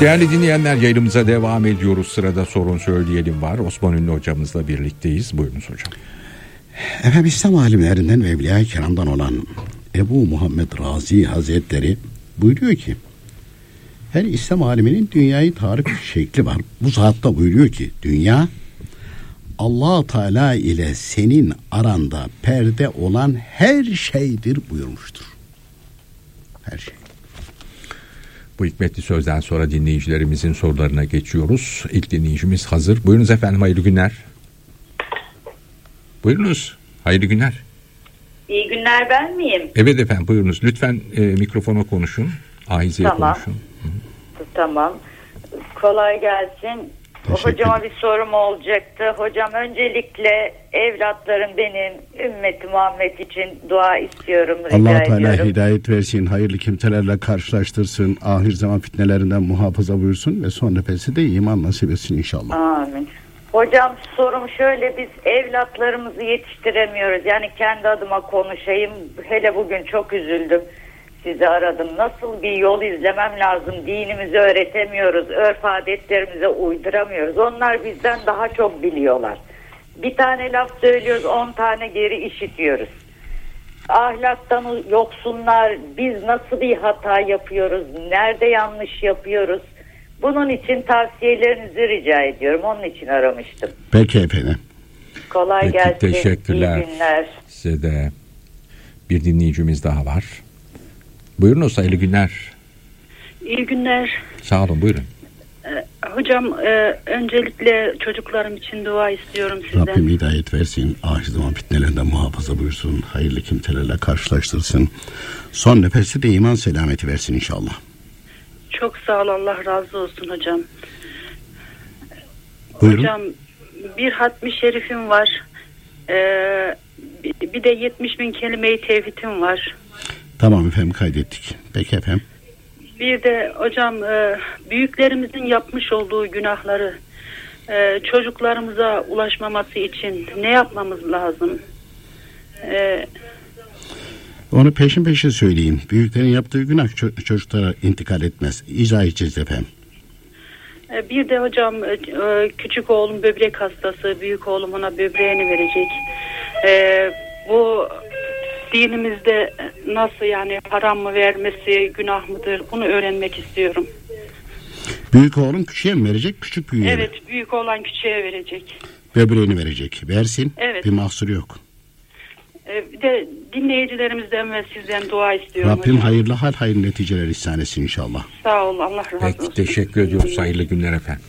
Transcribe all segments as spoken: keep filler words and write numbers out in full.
Değerli dinleyenler, yayınımıza devam ediyoruz. Sırada Sorun Söyleyelim var. Osman Ünlü hocamızla birlikteyiz. Buyurunuz hocam. Efendim, İslam alimlerinden ve Evliya-i Kiram'dan olan Ebu Muhammed Razi Hazretleri buyuruyor ki, her İslam aliminin dünyayı tarif şekli var. Bu zatta buyuruyor ki, dünya Allah Teala ile senin aranda perde olan her şeydir buyurmuştur. Her şey. Bu hikmetli sözden sonra dinleyicilerimizin sorularına geçiyoruz. İlk dinleyicimiz hazır. Buyurunuz efendim, hayırlı günler. Buyurunuz, hayırlı günler. İyi günler, ben miyim? Evet efendim, buyurunuz. Lütfen e, mikrofona konuşun. Ahizeye tamam. konuşun. Hı. Tamam. Kolay gelsin. Hocama bir sorum olacaktı. Hocam, öncelikle evlatlarım benim, ümmeti Muhammed için dua istiyorum. Allah Teala hidayet versin, hayırlı kimselerle karşılaştırsın, ahir zaman fitnelerinden muhafaza buyursun ve son nefesi de iman nasip etsin inşallah. Amin. Hocam, sorum şöyle, biz evlatlarımızı yetiştiremiyoruz. Yani kendi adıma konuşayım. Hele bugün çok üzüldüm. Sizi aradım. Nasıl bir yol izlemem lazım? Dinimizi öğretemiyoruz. Örf adetlerimize uyduramıyoruz. Onlar bizden daha çok biliyorlar. Bir tane laf söylüyoruz, on tane geri işitiyoruz. Ahlaktan yoksunlar. Biz nasıl bir hata yapıyoruz? Nerede yanlış yapıyoruz? Bunun için tavsiyelerinizi rica ediyorum. Onun için aramıştım. Peki efendim. Kolay Peki, gelsin. teşekkürler. İyi günler. Size de. Bir dinleyicimiz daha var. Buyurunuz, hayırlı günler. İyi günler. Sağ olun, buyurun. Ee, hocam, e, öncelikle çocuklarım için dua istiyorum sizden. Rabbim hidayet versin, ahir zaman fitnelerinden muhafaza buyursun, hayırlı kimselerle karşılaştırsın. Son nefesi de iman selameti versin inşallah. Çok sağ ol, Allah razı olsun hocam. Buyurun. Hocam, bir hatmi şerifim var. Ee, bir de yetmiş bin kelime-i tevhidim var. Tamam efendim, kaydettik. Peki efendim. Bir de hocam, e, büyüklerimizin yapmış olduğu günahları e, çocuklarımıza ulaşmaması için ne yapmamız lazım? E, Onu peşin peşin söyleyin. Büyüklerin yaptığı günah ço- çocuklara intikal etmez. İcra edeceğiz efendim. e, bir de hocam, e, küçük oğlum böbrek hastası, büyük oğlum ona böbreğini verecek. E, bu dinimizde nasıl, yani haram mı vermesi, günah mıdır? Bunu öğrenmek istiyorum. Büyük oğlum küçüğe mi verecek, küçük büyüğe mi? Evet, büyük olan küçüğe verecek. Böbreğini verecek. Versin. Evet. Bir mahsuru yok. Ee, bir de dinleyicilerimizden ve sizden dua istiyorum. Rabbim hocam. hayırlı hal, hayırlı neticeler ihsan etsin inşallah. Sağ ol, Allah razı olsun. Peki, teşekkür ediyoruz. Hayırlı günler efendim.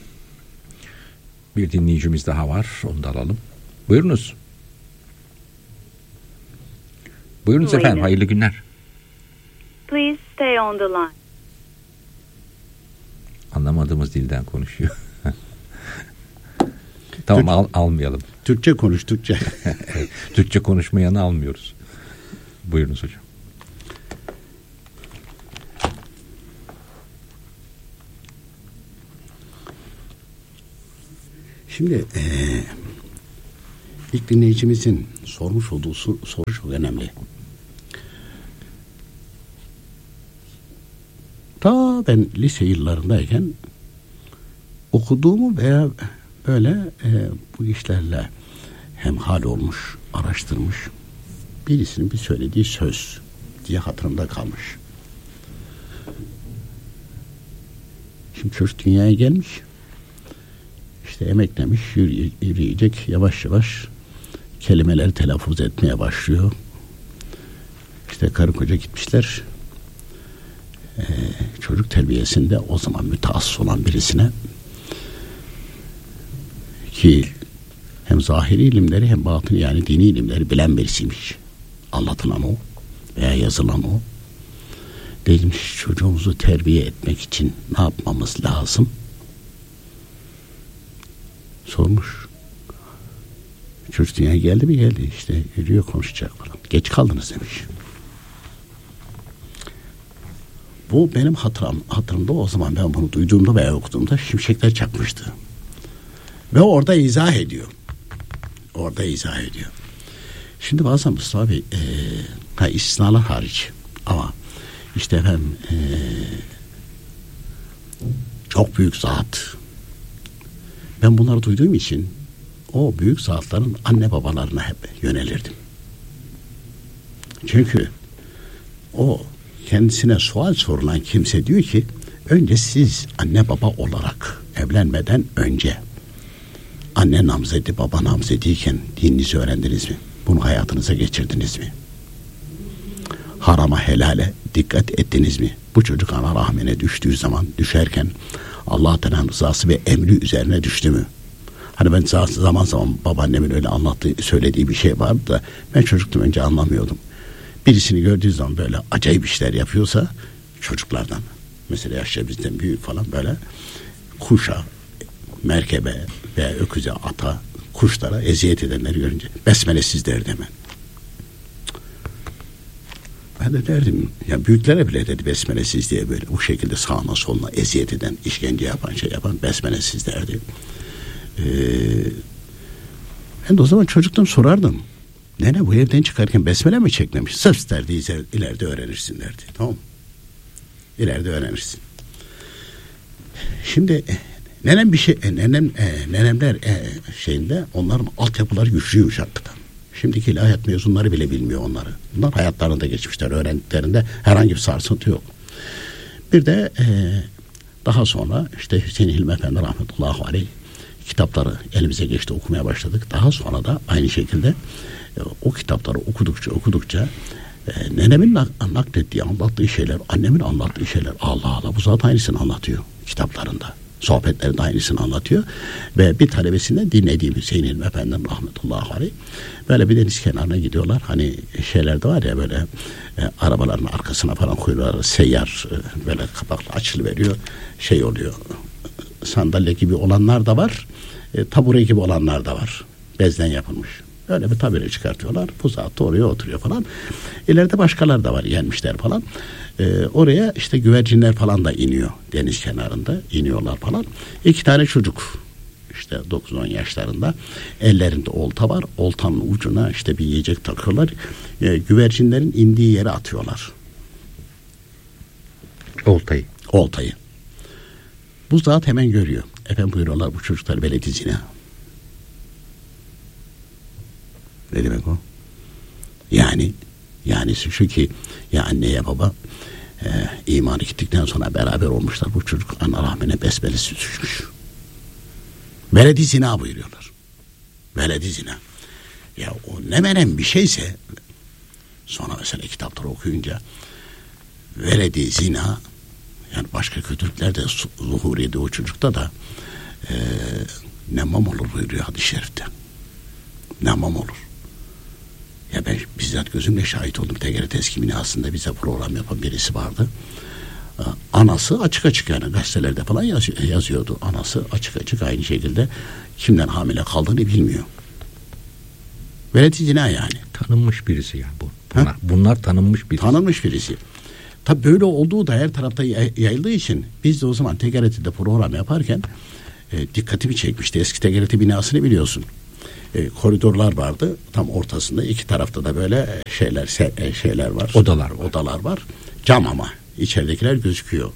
Bir dinleyicimiz daha var. Onu da alalım. Buyurunuz. Buyurunuz efendim. Hayırlı günler. Please stay on the line. Anlamadığımız dilden konuşuyor. Tamam, al, almayalım. Türkçe konuş, Türkçe. Türkçe konuşmayanı almıyoruz. Buyurunuz hocam. Şimdi ee, ilk dinleyicimizin sormuş olduğu soru, soru çok önemli. Ta ben lise yıllarındayken okuduğumu veya böyle e, bu işlerle hemhal olmuş, araştırmış birisinin bir söylediği söz diye hatırımda kalmış. Şimdi çocuk dünyaya gelmiş, işte emeklemiş, yürüye, yürüyecek, yavaş yavaş kelimeleri telaffuz etmeye başlıyor. İşte karı koca gitmişler. Ee, çocuk terbiyesinde o zaman mütehassıs olan birisine, ki hem zahiri ilimleri hem batını, yani dini ilimleri bilen birisiymiş. Anlatılan o veya yazılan o. Demiş, çocuğumuzu terbiye etmek için ne yapmamız lazım? Sormuş. Çocuk dünyaya geldi mi? Geldi. İşte yürüyor, konuşacak falan. Geç kaldınız demiş. Bu benim hatıram, hatırımda o zaman ben bunu duyduğumda veya okuduğumda şimşekler çakmıştı. Ve orada izah ediyor. Orada izah ediyor. Şimdi bazen Mustafa Bey, e, ha, istisnalar hariç ama işte efendim e, Çok büyük zat. Ben bunları duyduğum için o büyük zatların anne babalarına hep yönelirdim. Çünkü o kendisine sual sorulan kimse diyor ki önce siz anne baba olarak evlenmeden önce anne namzedi baba namzediyken dininizi öğrendiniz mi? Bunu hayatınıza geçirdiniz mi? Harama helale dikkat ettiniz mi? Bu çocuk ana rahmine düştüğü zaman düşerken Allah Teala'nın rızası ve emri üzerine düştü mü? Hani ben zaman zaman babaannemin öyle anlattığı söylediği bir şey vardı da ben çocuktum önce anlamıyordum. Birisini gördüğü zaman böyle acayip işler yapıyorsa çocuklardan mesela yaşça bizden büyük falan böyle kuşa, merkebe veya öküze, ata, kuşlara eziyet edenleri görünce besmelesiz derdi hemen. Ben de derdim ya büyüklere bile dedi besmelesiz diye böyle bu şekilde sağına soluna eziyet eden, işkence yapan şey yapan besmelesiz derdi. Ee, ben de o zaman çocuktan sorardım. Nene bu evden çıkarken besmele mi çekmemiş? Sırf derdi ileride öğrenirsin derdi. Tamam mı? İleride öğrenirsin. Şimdi nenem bir şey nenem e, nenemler e, şeyinde onların altyapıları güçlüymüş hakikaten. Şimdiki ilahiyat mezunları bile bilmiyor onları. Bunlar hayatlarında geçmişler, öğrendiklerinde herhangi bir sarsıntı yok. Bir de e, daha sonra işte Hüseyin Hilmi Efendi rahmetullahi aleyh kitapları elimize geçti, okumaya başladık. Daha sonra da aynı şekilde e, o kitapları okudukça okudukça e, nenemin naklettiği, anlattığı şeyler, annemin anlattığı şeyler Allah Allah bu zaten aynısını anlatıyor kitaplarında. Sohbetlerinde aynısını anlatıyor. Ve bir talebesinden dinlediğim Hüseyin Hilmi Efendi rahmetullahi aleyh böyle bir deniz kenarına gidiyorlar. Hani şeylerde var ya böyle e, arabaların arkasına falan koyuyorlar. Seyyar e, böyle kapaklı açılıveriyor. Şey oluyor. Sandalye gibi olanlar da var. E, tabure gibi olanlar da var. Bezden yapılmış. Öyle bir tabure çıkartıyorlar. Bu zat da oraya oturuyor falan. İleride başkaları da var yenmişler falan. Ee, oraya işte güvercinler falan da iniyor. Deniz kenarında iniyorlar falan. İki tane çocuk işte dokuz on yaşlarında ellerinde olta var. Oltanın ucuna işte bir yiyecek takıyorlar. Ee, güvercinlerin indiği yere atıyorlar. Oltayı. Oltayı. Bu zat hemen görüyor. Efendim buyuruyorlar bu çocuklar veledi zina. Ne demek o? Yani yani şu ki ya anne ya baba e, imanı gittikten sonra beraber olmuşlar. Bu çocuk ana rahmine besmelesi düşmüş. Veledi zina buyuruyorlar. Veledi zina. Ya o ne menen bir şeyse sonra mesela kitapları okuyunca veledi zina yani başka kötülükler de zuhur yedi o çocukta da e, nemam olur buyuruyor hadis-i şerifte. Nemam olur. Ya ben bizzat gözümle şahit oldum. T G R T eski binasında bize program yapan birisi vardı. Anası açık açık yani gazetelerde falan yazıyordu. Anası açık açık aynı şekilde kimden hamile kaldığını bilmiyor. Veledi zina yani. Tanınmış birisi yani bu. Bunlar, bunlar tanınmış birisi. Tanınmış birisi. Tabi böyle olduğu da her tarafta yayıldığı için biz de o zaman T G R T'de program yaparken e, dikkatimi çekmişti. Eski T G R T binasını biliyorsun. E, koridorlar vardı. Tam ortasında iki tarafta da böyle şeyler se, şeyler var. Odalar var. Odalar var. Cam ama içeridekiler gözüküyor.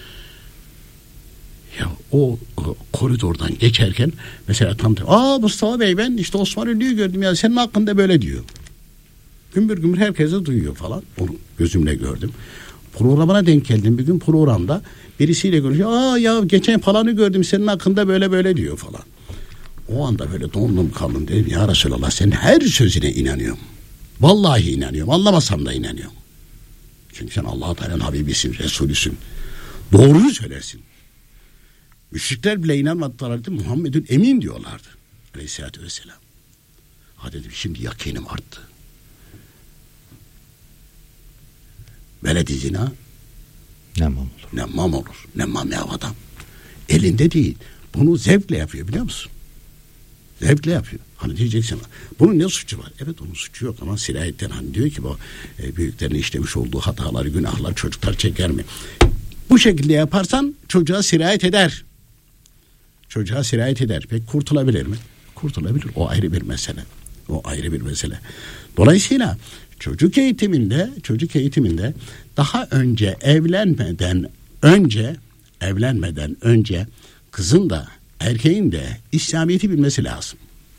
Ya o, o koridordan geçerken mesela tam aa Mustafa Bey ben işte Osman Ünlü'yü gördüm ya senin hakkında böyle diyor. Gümbür gümbür herkese duyuyor falan. Onu gözümle gördüm. Programına denk geldim bir gün programda birisiyle görüşüyor. Aa ya geçen falanı gördüm senin hakkında böyle böyle diyor falan. O anda böyle dondum kaldım dedim ya Resulallah senin her sözüne inanıyorum. Vallahi inanıyorum. Anlamasam da inanıyorum. Çünkü sen Allah-u Teala'nın Habibisin, Resulüsün. Doğruyu söylersin. Müşrikler bile inanmadılar. Muhammed'in emin diyorlardı. Aleyhisselatü vesselam. Ha dedim şimdi yakinim arttı. Veledi zina Nemmam olur. Nemmam olur. Nemmam ya adam. Elinde değil. Bunu zevkle yapıyor biliyor musun? Zevkle yapıyor. Hani diyeceksin bunun ne suçu var? Evet onun suçu yok ama sirayetten hani diyor ki bu e, büyüklerin işlemiş olduğu hatalar, günahlar çocuklar çeker mi? Bu şekilde yaparsan çocuğa sirayet eder. Çocuğa sirayet eder. Peki kurtulabilir mi? Kurtulabilir. O ayrı bir mesele. O ayrı bir mesele. Dolayısıyla çocuk eğitiminde, çocuk eğitiminde daha önce evlenmeden önce evlenmeden önce kızın da erkeğin de İslamiyet'i bilmesi lazım.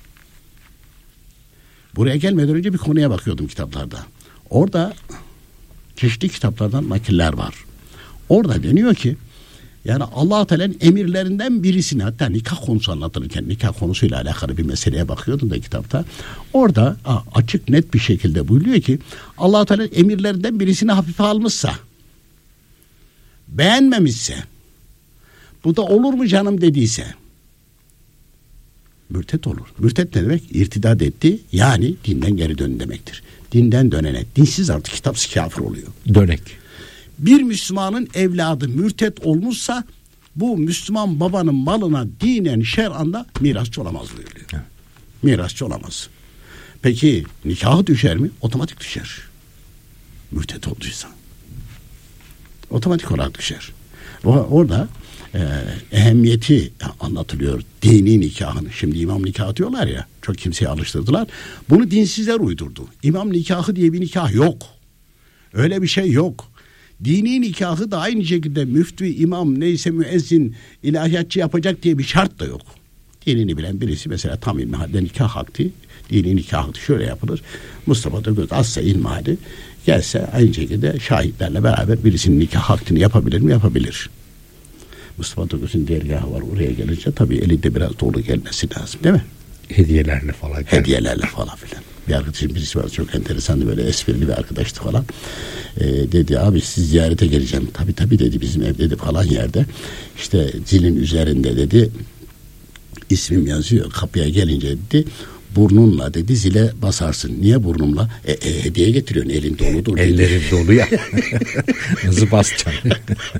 Buraya gelmeden önce bir konuya bakıyordum kitaplarda. Orada çeşitli kitaplardan nakiller var. Orada deniyor ki yani Allah-u Teala'nın emirlerinden birisini, hatta nikah konusu anlatılırken nikah konusuyla alakalı bir meseleye bakıyordum da kitapta. Orada açık net bir şekilde buyuruyor ki Allah-u Teala'nın emirlerinden birisini hafife almışsa, beğenmemişse, bu da olur mu canım dediyse mürtet olur. Mürtet ne demek? İrtidat etti, yani dinden geri dön demektir. Dinden dönene, dinsiz artık kitapsız kafir oluyor. Dönek. Bir Müslümanın evladı mürtet olmuşsa bu Müslüman babanın malına dinen şer'anda mirasçı olamaz buyuruyor. Evet. Mirasçı olamaz. Peki nikahı düşer mi? Otomatik düşer. Mürtet olduysa. Otomatik olarak düşer. Orada e, ehemmiyeti anlatılıyor. Dini nikahın. Şimdi imam nikahı diyorlar ya. Çok kimseye alıştırdılar. Bunu dinsizler uydurdu. İmam nikahı diye bir nikah yok. Öyle bir şey yok. Dini nikahı da aynı şekilde müftü, imam, neyse müezzin, ilahiyatçı yapacak diye bir şart da yok. Dinini bilen birisi mesela tam ilmihalde nikah vakti, dini nikah vakti şöyle yapılır. Mustafa Dögöz Asya ilmihalde gelse aynı şekilde şahitlerle beraber birisinin nikah vaktini yapabilir mi? Yapabilir. Mustafa Dögöz'ün dergahı var, oraya gelince tabii elinde biraz dolu gelmesi lazım değil mi? Hediyelerle falan. Hediyelerle falan filan. Bir arkadaşım birisi var, çok enteresandı, böyle esprili bir arkadaştı falan. Ee, dedi abi siz ziyarete geleceğim. Tabii tabii dedi, bizim ev dedi falan yerde. İşte zilin üzerinde dedi ismim yazıyor. Kapıya gelince dedi burnunla dedi zile basarsın. Niye burnumla? E, e, hediye getiriyorsun, elin doludur dedi. Ellerim dolu ya. Nasıl basacaksın?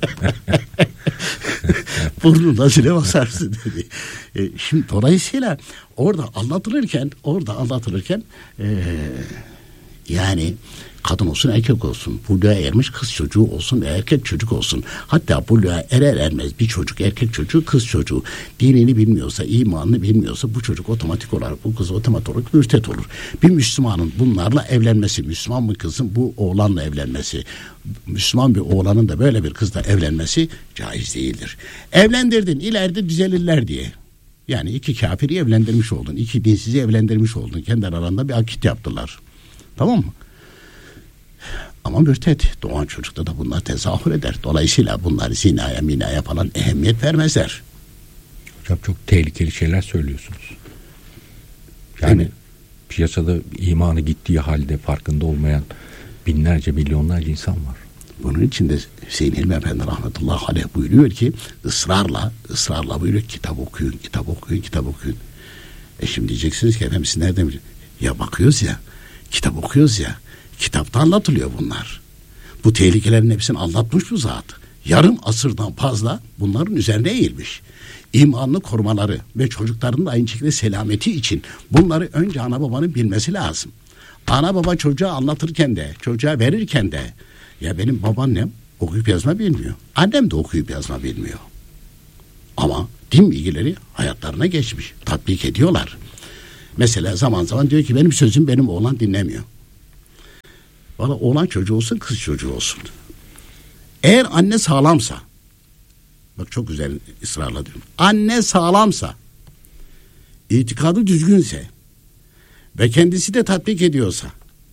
Burnunla zile basarsın dedi. E, şimdi dolayısıyla orada anlatılırken orada anlatılırken e, yani kadın olsun erkek olsun, buluğa ermiş kız çocuğu olsun ve erkek çocuk olsun, hatta buluğa erer ermez bir çocuk, erkek çocuğu, kız çocuğu dinini bilmiyorsa, imanını bilmiyorsa bu çocuk otomatik olarak, bu kız otomatik olarak mürtet olur. Bir Müslümanın bunlarla evlenmesi, Müslüman bir kızın bu oğlanla evlenmesi, Müslüman bir oğlanın da böyle bir kızla evlenmesi caiz değildir. Evlendirdin ileride düzelirler diye. Yani iki kafiri evlendirmiş oldun, iki dinsizi evlendirmiş oldun, kendi aralarında bir akit yaptılar. Tamam mı? Ama mürtet, doğan çocukta da bunlar tezahür eder. Dolayısıyla bunlar zinaya, minaya falan ehemmiyet vermezler. Hocam çok tehlikeli şeyler söylüyorsunuz. Yani piyasada imanı gittiği halde farkında olmayan binlerce, milyonlarca insan var. Bunun için de Hüseyin Hilmi Efendi rahmetullahi aleyh buyuruyor ki ısrarla, ısrarla buyuruyor kitap okuyun, kitap okuyun, kitap okuyun. E şimdi diyeceksiniz ki efendim siz nereden biliyorsunuz? Ya bakıyoruz ya, kitap okuyoruz ya, kitapta anlatılıyor bunlar. Bu tehlikelerin hepsini anlatmış bu zat. Yarım asırdan fazla bunların üzerine eğilmiş. İmanını korumaları ve çocukların da aynı şekilde selameti için bunları önce ana babanın bilmesi lazım. Ana baba çocuğa anlatırken de, çocuğa verirken de ya benim babaannem okuyup yazma bilmiyor. Annem de okuyup yazma bilmiyor. Ama din bilgileri hayatlarına geçmiş. Tatbik ediyorlar. Mesela zaman zaman diyor ki benim sözüm benim oğlan dinlemiyor. Valla oğlan çocuğu olsun, kız çocuğu olsun. Eğer anne sağlamsa, bak çok güzel ısrarla diyorum. Anne sağlamsa, itikadı düzgünse ve kendisi de tatbik ediyorsa,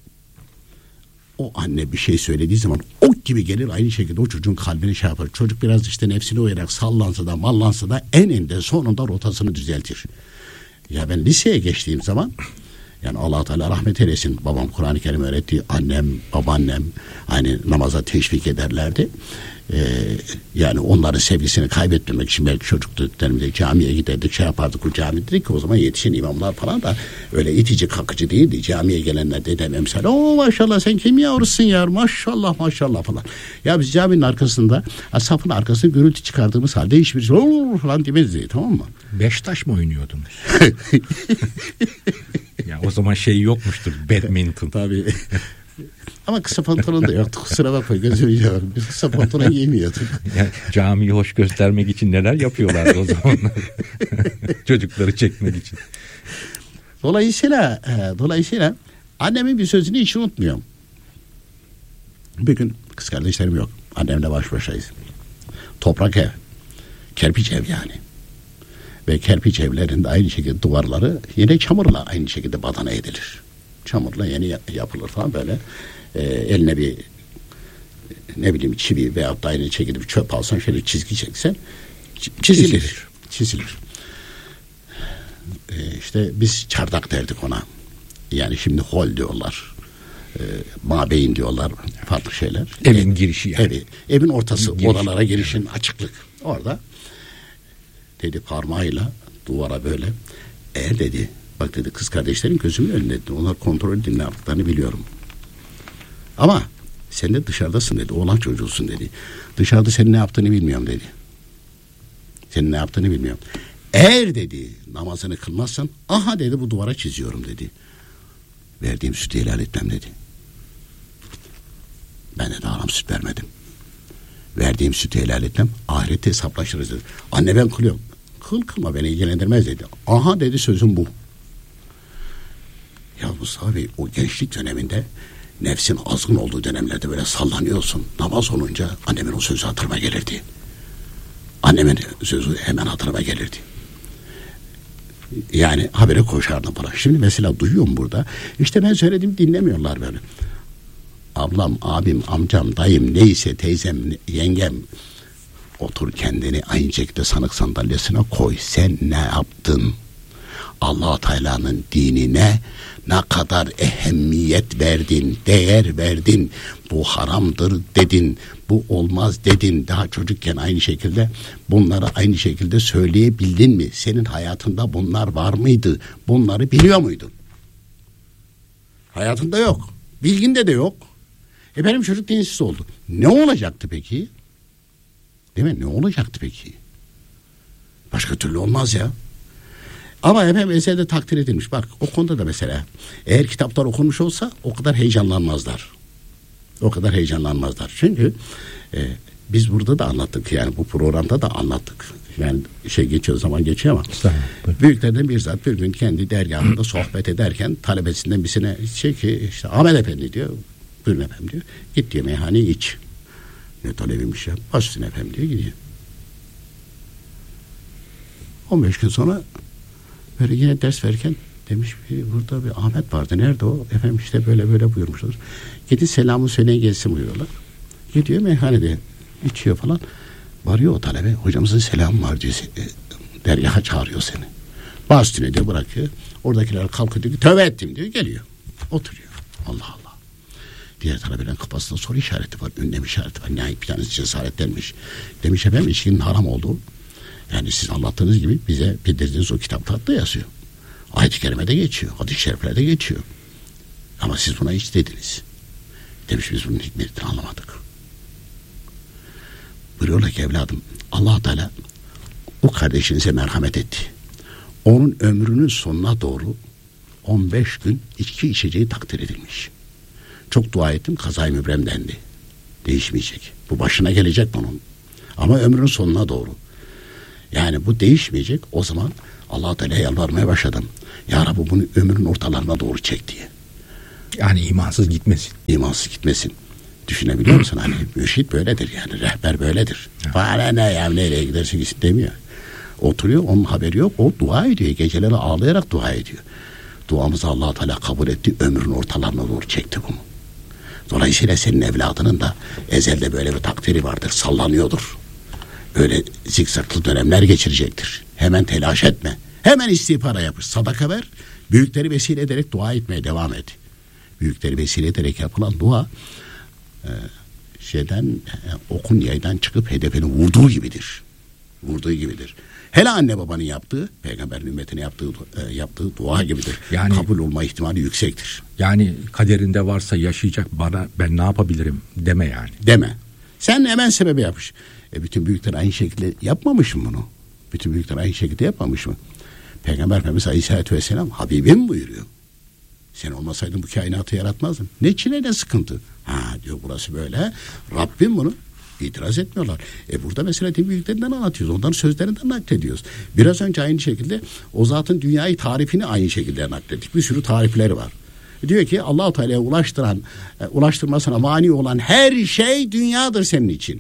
o anne bir şey söylediği zaman ok gibi gelir, aynı şekilde o çocuğun kalbini şey yapar. Çocuk biraz işte nefsine uyarak sallansa da mallansa da eninde sonunda rotasını düzeltir. Ya ben liseye geçtiğim zaman, yani Allah Teala rahmet eylesin, babam Kur'an-ı Kerim öğretti, annem, babaannem hani namaza teşvik ederlerdi. Ee, yani onların sevgisini kaybetmemek için belki çocukluklarımızda camiye giderdik, şey yapardık, o cami dedik ki o zaman yetişen imamlar falan da öyle itici kakıcı değildi. Camiye gelenler dedem emsal, o maşallah sen kim yavrusun ya, maşallah maşallah falan. Ya biz caminin arkasında, safın arkasında gürültü çıkardığımız halde hiçbir şey olur falan demezdi, tamam mı? Beştaş mı oynuyordunuz? Ya o zaman şey yokmuştur, badminton. Tabii. Ama kısa pantolon da yoktu, kusura bakma, gözümü yiyorum. Biz kısa pantolon giymiyorduk. Yani camiyi hoş göstermek için neler yapıyorlardı o zamanlar. Çocukları çekmek için. Dolayısıyla e, dolayısıyla annemin bir sözünü hiç unutmuyorum. Bir gün kız kardeşlerim yok. Annemle baş başayız. Toprak ev. Kerpiç ev yani. Ve kerpiç evlerinde aynı şekilde duvarları yine çamurla aynı şekilde badana edilir. Çamurla yeni yapılır falan böyle. Ee, eline bir ne bileyim çivi veyahut da aynı şekilde bir çöp alsan şöyle çizgi çeksen çizilir. Çizilir. çizilir. Ee, işte biz çardak derdik ona. Yani şimdi hol diyorlar. Ee, mabeyin diyorlar. Farklı şeyler. Evin girişi yani. Evi, evin ortası. Giriş. Odalara girişin açıklık. Orada dedi parmağıyla duvara böyle eğer dedi bak dedi kız kardeşlerin gözümün önünde dedi. Onlar kontrol edin ne yaptıklarını biliyorum. Ama sen de dışarıdasın dedi. Oğlan çocuğusun dedi. Dışarıda senin ne yaptığını bilmiyorum dedi. Senin ne yaptığını bilmiyorum. Eğer dedi namazını kılmazsan aha dedi bu duvara çiziyorum dedi. Verdiğim sütü helal etmem dedi. Ben de haram süt vermedim. Verdiğim sütü helal etmem. Ahirette hesaplaşırız dedi. Anne ben kılıyorum. Kıl kılma beni ilgilendirmez dedi. Aha dedi sözüm bu. Ya Mustafa Bey o gençlik döneminde nefsin azgın olduğu dönemlerde böyle sallanıyorsun. Namaz olunca annemin o sözü hatırıma gelirdi. Annemin sözü hemen hatırıma gelirdi. Yani habere koşardım falan. Şimdi mesela duyuyorum burada. İşte ben söyledim dinlemiyorlar böyle. Ablam, abim, amcam, dayım neyse teyzem, yengem otur kendini aynı şekilde sanık sandalyesine koy. Sen ne yaptın? Allah Teala'nın dinine ne kadar ehemmiyet verdin, değer verdin. Bu haramdır dedin, bu olmaz dedin. Daha çocukken aynı şekilde bunları aynı şekilde söyleyebildin mi? Senin hayatında bunlar var mıydı? Bunları biliyor muydun? Hayatında yok. Bilginde de yok. E benim çocuk dinsiz oldu. Ne olacaktı peki? Değil mi? Ne olacaktı peki? Başka türlü olmaz ya. Ama efendim eserde takdir edilmiş. Bak o konuda da mesela eğer kitaplar okunmuş olsa o kadar heyecanlanmazlar. O kadar heyecanlanmazlar. Çünkü e, biz burada da anlattık. Yani bu programda da anlattık. Yani şey geçiyor zaman geçiyor ama büyüklerden bir zat bir gün kendi dergahında sohbet ederken talebesinden birisine şey ki işte Ahmet Efendi diyor. Buyurun efendim diyor. Git diyor meyhaneyi iç. Ne talebiymiş ya. Başsın efendim diyor gidiyor. on beş gün sonra böyle yine ders verirken demiş bir burada bir Ahmet vardı. Nerede o? Efendim işte böyle böyle buyurmuşlar. Gidin selamı söyleyin gelsin buyuruyorlar. Gidiyor meyhanede içiyor falan. Varıyor o talebe. Hocamızın selamı var diyor. Dergaha çağırıyor seni. Bazı üstüne diyor bırakıyor. Oradakiler kalkıyor diyor. Tövbe ettim diyor. Geliyor. Oturuyor. Allah Allah. Diğer talebelerin kafasında soru işareti var. Ünlem işareti var. Nihayet bir tanesi cesaretlenmiş. Demiş efendim içkinin haram olduğu. Yani siz anlattığınız gibi bize bildirdiğiniz o kitapta da yazıyor. Ayet-i kerimede geçiyor. Hadis-i şeriflerde geçiyor. Ama siz buna hiç dediniz. Demiş biz bunun hikmetini anlamadık. Buyuruyorlar ki evladım Allah Teala o kardeşinize merhamet etti. Onun ömrünün sonuna doğru on beş gün içki içeceği takdir edilmiş. Çok dua ettim kazayı mübrem dendi. Değişmeyecek. Bu başına gelecek bunun. Ama ömrünün sonuna doğru. Yani bu değişmeyecek. O zaman Allah Teala'ya yalvarmaya başladım. Ya Rabbi bunu ömrün ortalarına doğru çek diye. Yani imansız gitmesin. İmansız gitmesin. Düşünebiliyor musun? Hani mürşit böyledir yani. Rehber böyledir. Bana ne ya nereye gidersin gitsin demiyor. Oturuyor onun haberi yok. O dua ediyor. Geceleri ağlayarak dua ediyor. Duamızı Allah Teala kabul etti. Ömrün ortalarına doğru çekti bunu. Dolayısıyla senin evladının da ezelde böyle bir takdiri vardır. Sallanıyordur. Öyle zikzaklı dönemler geçirecektir. Hemen telaş etme. Hemen istihbara yapış. Sadaka ver. Büyükleri vesile ederek dua etmeye devam et. Büyükleri vesile ederek yapılan dua e, şeyden e, okun yaydan çıkıp hedefini vurduğu gibidir. Vurduğu gibidir. Hele anne babanın yaptığı, peygamberin ümmetine yaptığı e, yaptığı dua gibidir. Yani kabul olma ihtimali yüksektir. Yani kaderinde varsa yaşayacak bana ben ne yapabilirim deme yani. Deme. Sen hemen sebebe yapış. E bütün büyükler aynı şekilde yapmamış mı bunu? Bütün büyükler aynı şekilde yapmamış mı? Peygamber Efendimiz Aleyhisselatü Vesselam Habibim buyuruyor. Sen olmasaydın bu kainatı yaratmazdın. Ne çile ne sıkıntı. Ha diyor burası böyle. Rabbim bunu itiraz etmiyorlar. E burada mesela din büyüklerinden anlatıyoruz. Onların sözlerinden naklediyoruz. Biraz önce aynı şekilde o zatın dünyayı tarifini aynı şekilde naklettik. Bir sürü tarifleri var. Diyor ki Allah-u Teala'ya ulaştıran, e, ulaştırmasına mani olan her şey dünyadır senin için.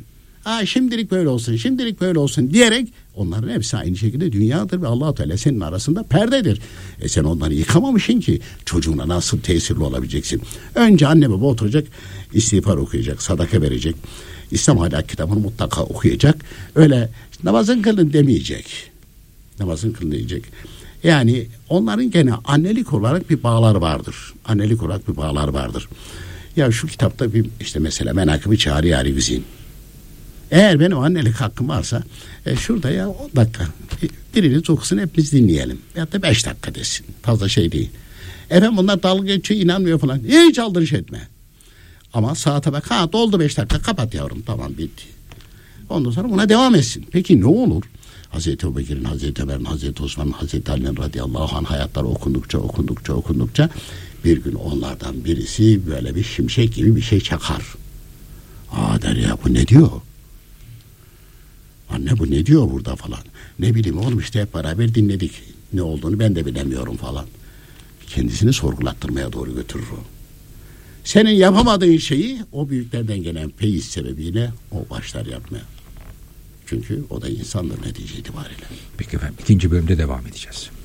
Ha, şimdilik böyle olsun, şimdilik böyle olsun diyerek onların hepsi aynı şekilde dünyadır ve Allah-u Teala senin arasında perdedir. E sen onları yıkamamışsın ki çocuğuna nasıl tesirli olabileceksin? Önce anne baba oturacak, istiğfar okuyacak, sadaka verecek, İslam ahlak kitabını mutlaka okuyacak. Öyle namazın kılın demeyecek. Namazın kılın diyecek. Yani onların gene annelik olarak bir bağlar vardır. Annelik olarak bir bağlar vardır. Ya şu kitapta bir işte mesela Menakıb-ı Çağrı-i Güzin. Eğer benim annelik hakkım varsa e, şurada ya on dakika biriniz okusun hepimiz dinleyelim. Ya da beş dakika desin. Fazla şey değil. Efendim bunlar dalga geçiyor, inanmıyor falan. Hiç aldırış etme. Ama saate bak, ha doldu beş dakika, kapat yavrum, tamam bitti. Ondan sonra buna devam etsin. Peki ne olur? Hazreti Ebubekir'in, Hazreti Ömer'in, Hazreti Osman'ın, Hazreti Ali'nin radıyallahu anh hayatları okundukça okundukça okundukça bir gün onlardan birisi böyle bir şimşek gibi bir şey çakar. Aa der ya, bu ne diyor? Anne bu ne diyor burada falan. Ne bileyim oğlum, işte hep beraber dinledik. Ne olduğunu ben de bilemiyorum falan. Kendisini sorgulattırmaya doğru götürür o. Senin yapamadığın şeyi o büyüklerden gelen feyiz sebebiyle o başlar yapmaya. Çünkü o da insandır netice itibariyle. Peki efendim, ikinci bölümde devam edeceğiz.